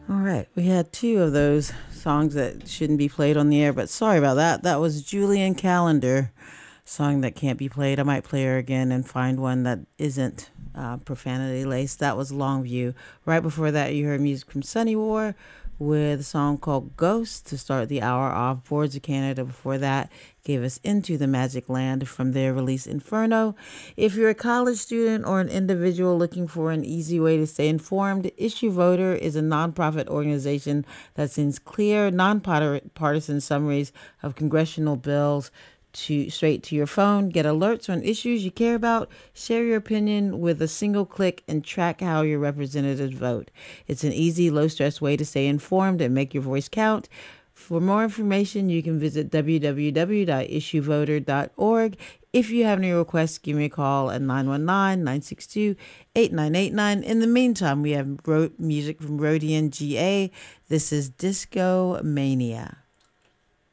All right, we had two of those songs that shouldn't be played on the air, but sorry about that. That was Julian Calendar, song that can't be played. I might play her again and find one that isn't profanity laced. That was Longview. Right before that, you heard music from Sunny War with a song called Ghost to start the hour off. Boards of Canada before that gave us Into the Magic Land from their release Inferno. If you're a college student or an individual looking for an easy way to stay informed, Issue Voter is a nonprofit organization that sends clear, nonpartisan summaries of congressional bills straight to your phone. Get alerts on issues you care about. Share your opinion with a single click and track how your representatives vote. It's an easy, low-stress way to stay informed and make your voice count. For more information, you can visit www.issuevoter.org. If you have any requests, give me a call at 919-962-8989. In the meantime, we have music from Rodian GA. This is Disco Mania.